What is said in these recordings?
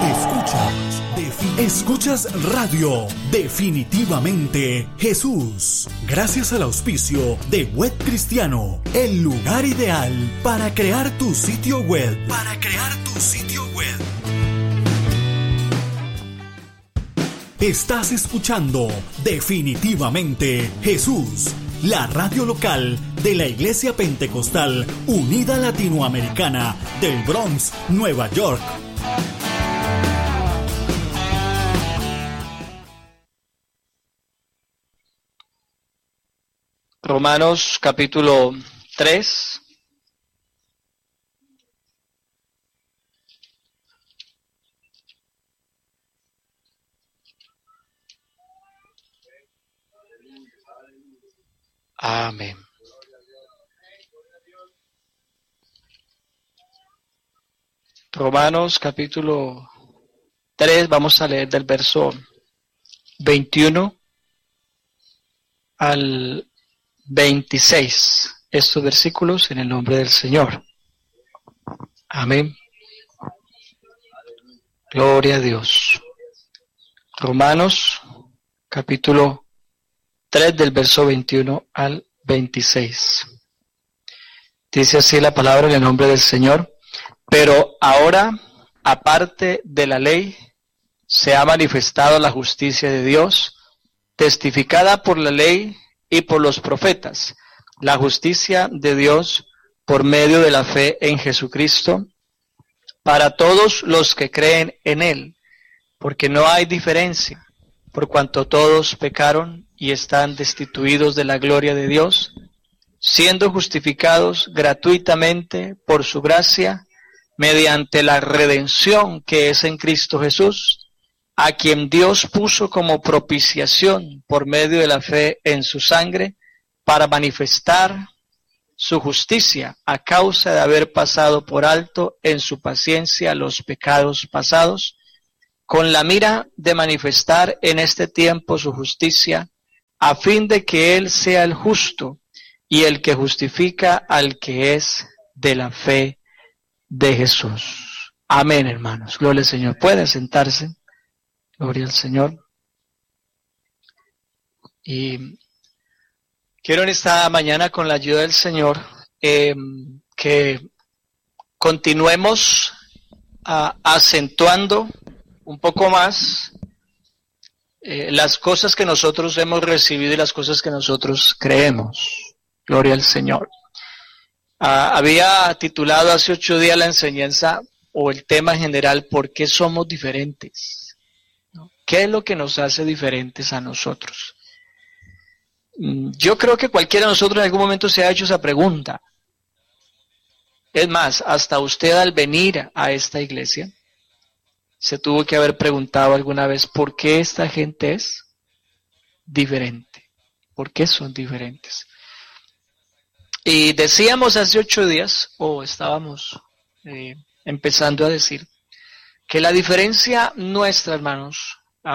Escuchas Radio Definitivamente Jesús. Gracias al auspicio de Web Cristiano, el lugar ideal para crear tu sitio web. Estás escuchando Definitivamente Jesús, la radio local de la Iglesia Pentecostal Unida Latinoamericana del Bronx, Nueva York. Romanos capítulo 3. Amén. Romanos capítulo 3, vamos a leer del verso 21 al 26, estos versículos en el nombre del Señor. Amén. Gloria a Dios. Romanos capítulo 3 del verso 21 al 26. Dice así la palabra en el nombre del Señor. Pero ahora, aparte de la ley, se ha manifestado la justicia de Dios, testificada por la ley y por los profetas, la justicia de Dios por medio de la fe en Jesucristo, para todos los que creen en Él, porque no hay diferencia, por cuanto todos pecaron y están destituidos de la gloria de Dios, siendo justificados gratuitamente por su gracia, mediante la redención que es en Cristo Jesús, a quien Dios puso como propiciación por medio de la fe en su sangre, para manifestar su justicia a causa de haber pasado por alto en su paciencia los pecados pasados, con la mira de manifestar en este tiempo su justicia, a fin de que Él sea el justo y el que justifica al que es de la fe de Jesús. Amén, hermanos. Gloria al Señor. Pueden sentarse. Gloria al Señor. Y quiero en esta mañana, con la ayuda del Señor, que continuemos acentuando un poco más las cosas que nosotros hemos recibido y las cosas que nosotros creemos. Gloria al Señor. Había titulado hace 8 días la enseñanza o el tema en general, ¿por qué somos diferentes? ¿Qué es lo que nos hace diferentes a nosotros? Yo creo que cualquiera de nosotros en algún momento se ha hecho esa pregunta. Es más, hasta usted al venir a esta iglesia se tuvo que haber preguntado alguna vez por qué esta gente es diferente. ¿Por qué son diferentes? Y decíamos hace 8 días, o estábamos empezando a decir, que la diferencia nuestra, hermanos,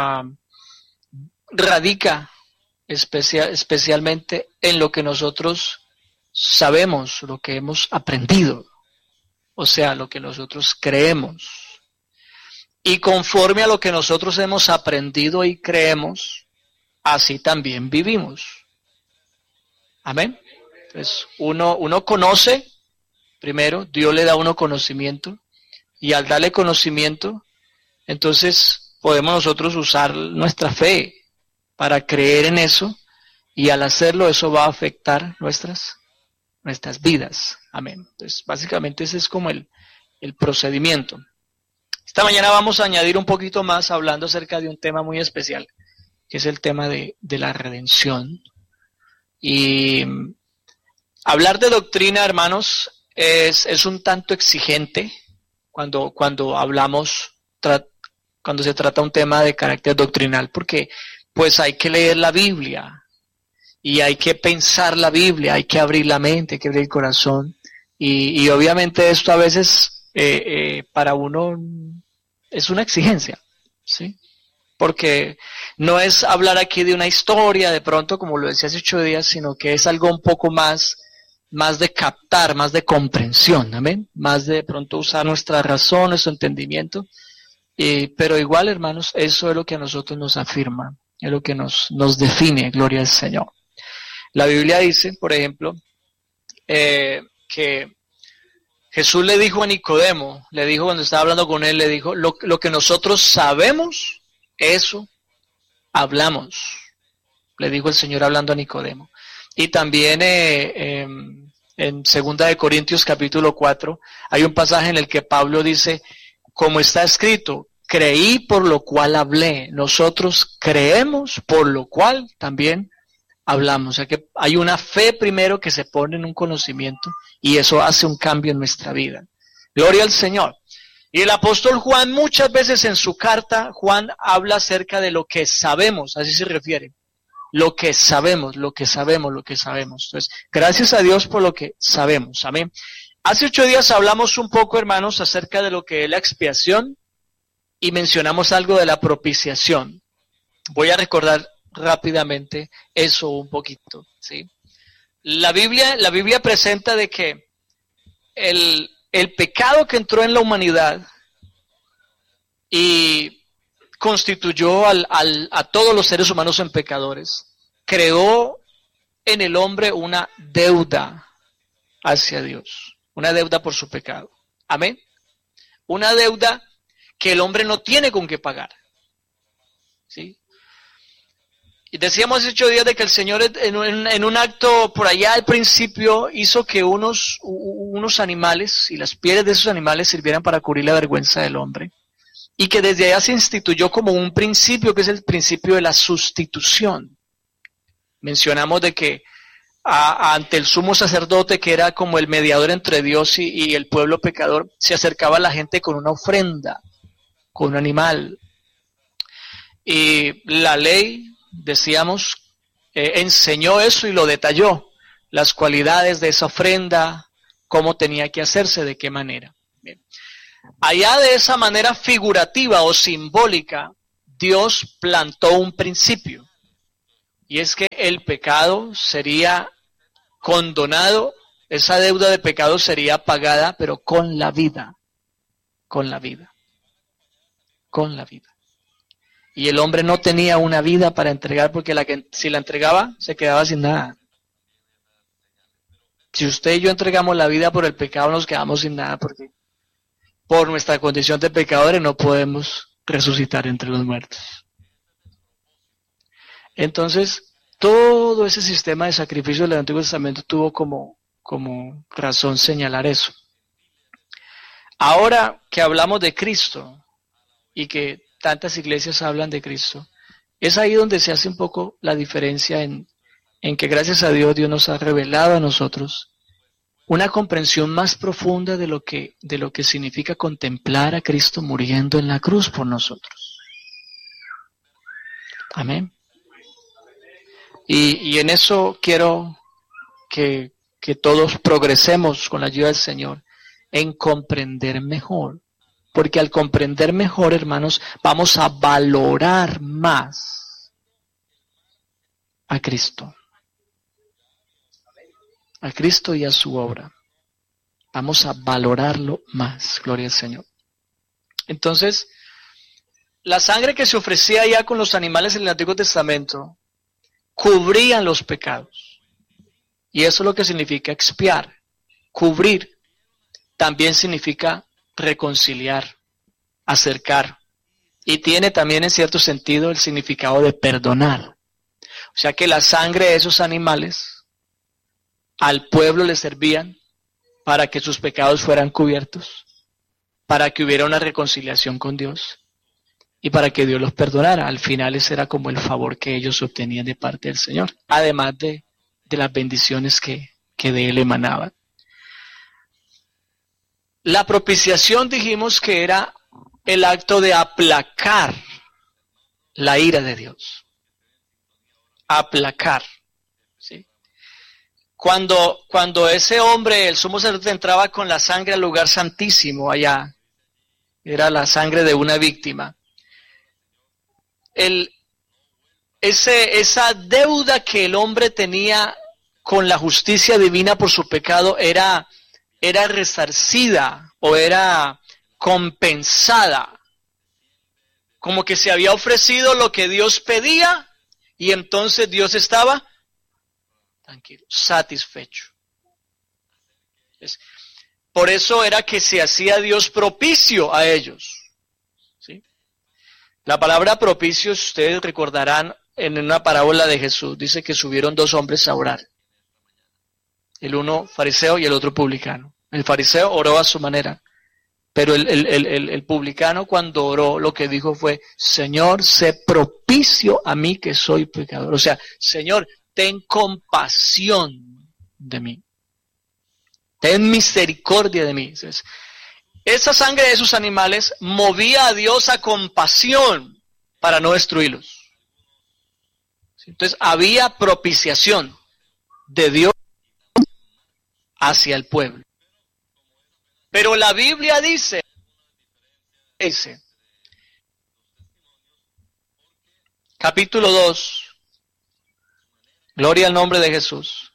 radica especialmente en lo que nosotros sabemos, lo que hemos aprendido, o sea, lo que nosotros creemos. Y conforme a lo que nosotros hemos aprendido y creemos, así también vivimos. Amén. Entonces, uno conoce, primero, Dios le da a uno conocimiento, y al darle conocimiento, entonces podemos nosotros usar nuestra fe para creer en eso, y al hacerlo eso va a afectar nuestras vidas. Amén. Entonces, básicamente ese es como el procedimiento. Esta mañana vamos a añadir un poquito más hablando acerca de un tema muy especial, que es el tema de la redención. Y hablar de doctrina, hermanos, es un tanto exigente cuando hablamos, cuando se trata un tema de carácter doctrinal, porque pues hay que leer la Biblia, y hay que pensar la Biblia, hay que abrir la mente, hay que abrir el corazón, y obviamente esto a veces para uno es una exigencia, ¿sí? Porque no es hablar aquí de una historia, de pronto, como lo decía hace 8 días, sino que es algo un poco más de captar, más de comprensión, amén, más de pronto usar nuestra razón, nuestro entendimiento, Pero igual, hermanos, eso es lo que a nosotros nos afirma, es lo que nos define, gloria al Señor. La Biblia dice, por ejemplo, que Jesús le dijo a Nicodemo, le dijo cuando estaba hablando con él, le dijo, lo que nosotros sabemos, eso hablamos. Le dijo el Señor hablando a Nicodemo. Y también en 2 de Corintios capítulo 4, hay un pasaje en el que Pablo dice, como está escrito, creí por lo cual hablé. Nosotros creemos por lo cual también hablamos. O sea que hay una fe primero que se pone en un conocimiento y eso hace un cambio en nuestra vida. Gloria al Señor. Y el apóstol Juan muchas veces en su carta, Juan habla acerca de lo que sabemos, así se refiere. Lo que sabemos, lo que sabemos, lo que sabemos. Entonces, gracias a Dios por lo que sabemos. Amén. Hace 8 días hablamos un poco, hermanos, acerca de lo que es la expiación y mencionamos algo de la propiciación. Voy a recordar rápidamente eso un poquito, ¿sí? La Biblia presenta de que el pecado que entró en la humanidad y constituyó a todos los seres humanos en pecadores, creó en el hombre una deuda hacia Dios, una deuda por su pecado. Amén. Una deuda que el hombre no tiene con qué pagar. ¿Sí? Y decíamos hace 8 días de que el Señor en un acto por allá al principio hizo que unos animales y las pieles de esos animales sirvieran para cubrir la vergüenza del hombre. Y que desde allá se instituyó como un principio que es el principio de la sustitución. Mencionamos de que ante el sumo sacerdote, que era como el mediador entre Dios y el pueblo pecador, se acercaba a la gente con una ofrenda, con un animal. Y la ley, decíamos, enseñó eso y lo detalló, las cualidades de esa ofrenda, cómo tenía que hacerse, de qué manera. Bien. Allá de esa manera figurativa o simbólica, Dios plantó un principio, y es que el pecado sería condonado, esa deuda de pecado sería pagada, pero con la vida, con la vida, con la vida. Y el hombre no tenía una vida para entregar, porque si la entregaba, se quedaba sin nada. Si usted y yo entregamos la vida por el pecado, nos quedamos sin nada, porque por nuestra condición de pecadores no podemos resucitar entre los muertos. Entonces, todo ese sistema de sacrificio del Antiguo Testamento tuvo como razón señalar eso. Ahora que hablamos de Cristo y que tantas iglesias hablan de Cristo, es ahí donde se hace un poco la diferencia en que gracias a Dios nos ha revelado a nosotros una comprensión más profunda de lo que significa contemplar a Cristo muriendo en la cruz por nosotros. Amén. Y en eso quiero que todos progresemos con la ayuda del Señor en comprender mejor. Porque al comprender mejor, hermanos, vamos a valorar más a Cristo. A Cristo y a su obra. Vamos a valorarlo más, gloria al Señor. Entonces, la sangre que se ofrecía ya con los animales en el Antiguo Testamento cubrían los pecados. Y eso es lo que significa expiar. Cubrir también significa reconciliar, acercar. Y tiene también en cierto sentido el significado de perdonar. O sea que la sangre de esos animales al pueblo le servían para que sus pecados fueran cubiertos, para que hubiera una reconciliación con Dios y para que Dios los perdonara. Al final ese era como el favor que ellos obtenían de parte del Señor, además de las bendiciones que de Él emanaban. La propiciación dijimos que era el acto de aplacar la ira de Dios. Aplacar. ¿Sí? Cuando ese hombre, el sumo sacerdote, entraba con la sangre al lugar santísimo allá, era la sangre de una víctima. Esa deuda que el hombre tenía con la justicia divina por su pecado era resarcida o era compensada como que se había ofrecido lo que Dios pedía y entonces Dios estaba tranquilo, satisfecho. Por eso era que se hacía Dios propicio a ellos. ¿Sí? La palabra propicio, ustedes recordarán en una parábola de Jesús, dice que subieron dos hombres a orar. El uno fariseo y el otro publicano. El fariseo oró a su manera, pero el publicano cuando oró lo que dijo fue, Señor, sé propicio a mí que soy pecador. O sea, Señor, ten compasión de mí. Ten misericordia de mí. Entonces, esa sangre de esos animales movía a Dios a compasión para no destruirlos. Entonces había propiciación de Dios hacia el pueblo. Pero la Biblia dice, capítulo 2, gloria al nombre de Jesús.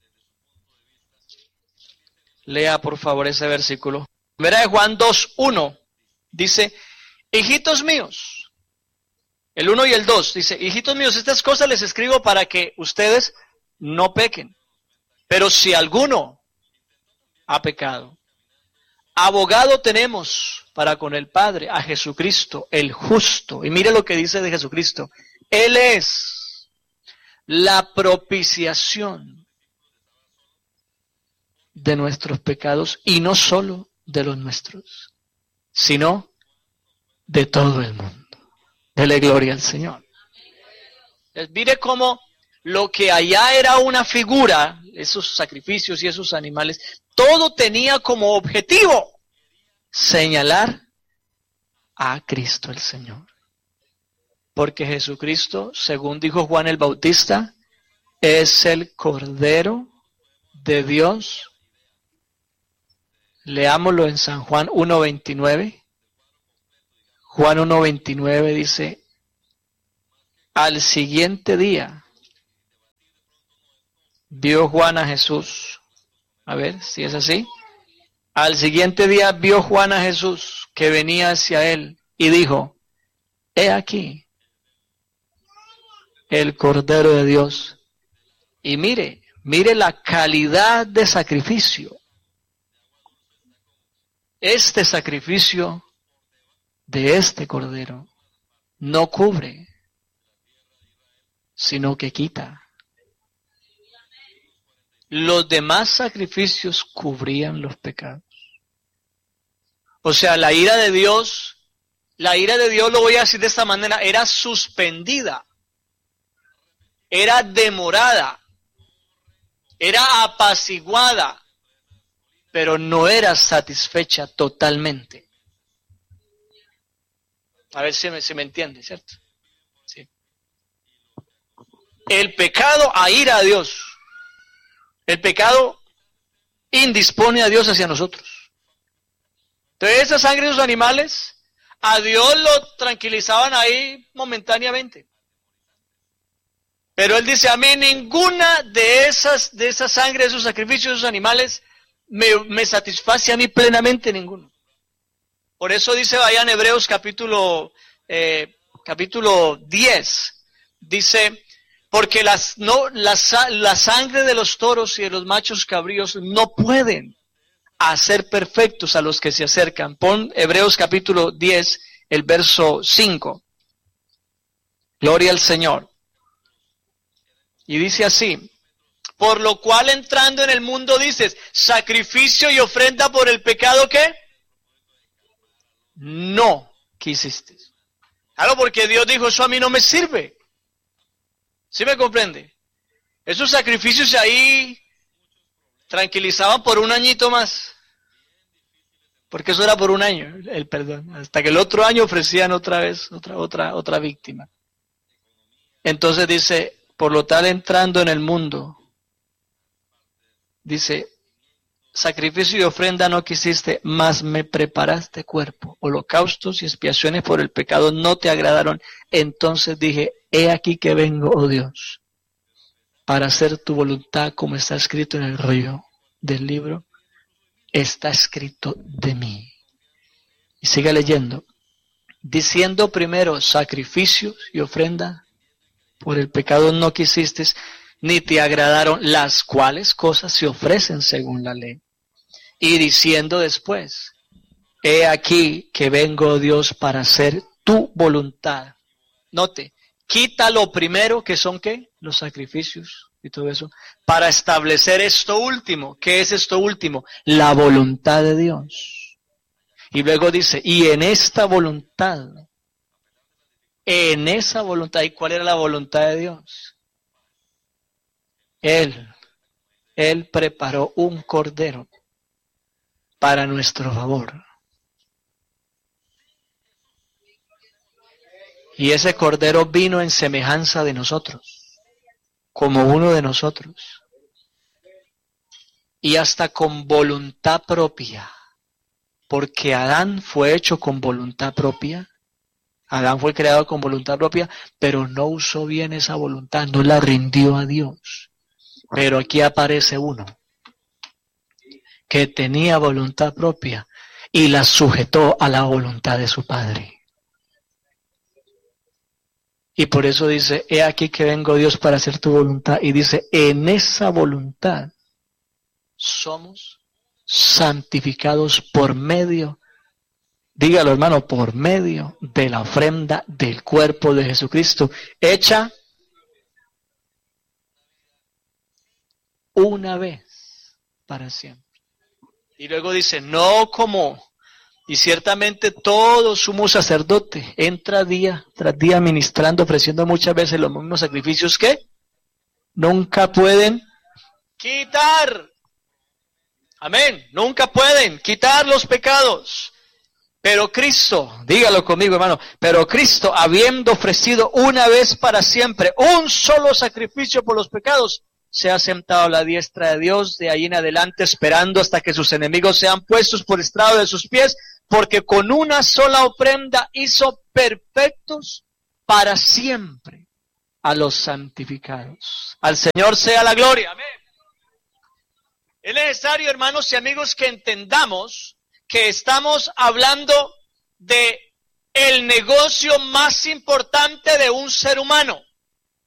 Lea por favor ese versículo. Primera de Juan 2:1 dice, hijitos míos, el 1 y el 2 dice, hijitos míos, estas cosas les escribo para que ustedes no pequen. Pero si alguno ha pecado, abogado tenemos para con el Padre, a Jesucristo, el justo. Y mire lo que dice de Jesucristo. Él es la propiciación de nuestros pecados, y no solo de los nuestros, sino de todo el mundo. Dele gloria al Señor. Mire cómo lo que allá era una figura, esos sacrificios y esos animales, todo tenía como objetivo señalar a Cristo el Señor. Porque Jesucristo, según dijo Juan el Bautista, es el Cordero de Dios. Leámoslo en San Juan 1:29. Juan 1:29 dice, al siguiente día vio Juan a Jesús. A ver si es así. Al siguiente día vio Juan a Jesús que venía hacia él y dijo, he aquí el Cordero de Dios. Y mire la calidad de sacrificio. Este sacrificio de este Cordero no cubre, sino que quita. Los demás sacrificios cubrían los pecados. O sea, la ira de Dios, lo voy a decir de esta manera, era suspendida, era demorada, era apaciguada, pero no era satisfecha totalmente. A ver si me entiende, ¿cierto? Sí. El pecado aira a Dios. El pecado indispone a Dios hacia nosotros. Entonces esa sangre de los animales, a Dios lo tranquilizaban ahí momentáneamente. Pero Él dice, a mí ninguna de esas sangre, de esos sacrificios, de esos animales, me satisface a mí plenamente ninguno. Por eso dice, vayan Hebreos capítulo 10, dice, porque la sangre de los toros y de los machos cabríos no pueden hacer perfectos a los que se acercan. Pon Hebreos capítulo 10, el verso 5. Gloria al Señor. Y dice así, por lo cual entrando en el mundo dices, sacrificio y ofrenda por el pecado, ¿qué? No quisiste. Claro, porque Dios dijo, eso a mí no me sirve. ¿Sí me comprende? Esos sacrificios ahí tranquilizaban por un añito más. Porque eso era por un año, el perdón. Hasta que el otro año ofrecían otra vez, otra víctima. Entonces dice, por lo tal entrando en el mundo, dice, sacrificio y ofrenda no quisiste, mas me preparaste cuerpo. Holocaustos y expiaciones por el pecado no te agradaron. Entonces dije, he aquí que vengo, oh Dios, para hacer tu voluntad como está escrito en el rollo del libro. Está escrito de mí. Y sigue leyendo. diciendo primero sacrificios y ofrenda, por el pecado no quisiste, ni te agradaron, las cuales cosas se ofrecen según la ley. Y diciendo después, he aquí que vengo, Dios, para hacer tu voluntad. Note, quita lo primero, que son ¿qué? Los sacrificios y todo eso, para establecer esto último. ¿Qué es esto último? La voluntad de Dios. Y luego dice, y en esa voluntad, ¿y cuál era la voluntad de Dios? Él preparó un cordero para nuestro favor. Y ese cordero vino en semejanza de nosotros, como uno de nosotros. Y hasta con voluntad propia, porque Adán fue hecho con voluntad propia. Adán fue creado con voluntad propia, pero no usó bien esa voluntad, no la rindió a Dios. Pero aquí aparece uno que tenía voluntad propia y la sujetó a la voluntad de su Padre. Y por eso dice, he aquí que vengo, Dios, para hacer tu voluntad. Y dice, en esa voluntad somos santificados por medio, dígalo hermano, por medio de la ofrenda del cuerpo de Jesucristo, hecha una vez para siempre. Y luego dice, no como, y ciertamente todo sumo sacerdote entra día tras día ministrando, ofreciendo muchas veces los mismos sacrificios que nunca pueden quitar. Amén, nunca pueden quitar los pecados. Pero Cristo, dígalo conmigo hermano, pero Cristo, habiendo ofrecido una vez para siempre un solo sacrificio por los pecados, se ha sentado a la diestra de Dios, de ahí en adelante esperando hasta que sus enemigos sean puestos por estrado de sus pies, porque con una sola ofrenda hizo perfectos para siempre a los santificados. Al Señor sea la gloria, amén. Es necesario, hermanos y amigos, que entendamos que estamos hablando de el negocio más importante de un ser humano.